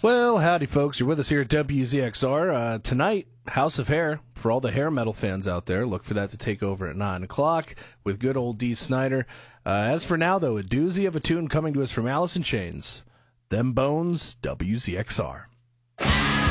Well, howdy, folks. You're with us here at WZXR. Tonight, House of Hair. For all the hair metal fans out there, look for that to take over at 9 o'clock with good old Dee Snider. As for now, though, a doozy of a tune coming to us from Alice in Chains. Them Bones, WZXR.